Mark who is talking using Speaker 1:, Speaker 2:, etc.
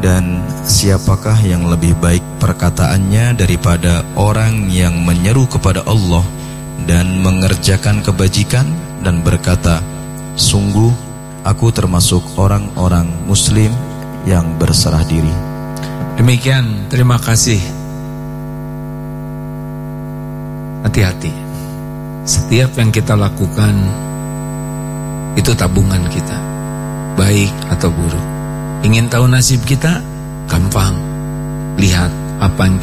Speaker 1: Dan siapakah yang lebih baik perkataannya daripada orang yang menyeru kepada Allah dan mengerjakan kebajikan dan berkata, sungguh aku termasuk orang-orang muslim yang berserah diri.
Speaker 2: Demikian, terima kasih. Hati-hati. Setiap yang kita lakukan itu tabungan kita, baik atau buruk. Ingin tahu nasib kita? Gampang. Lihat apa yang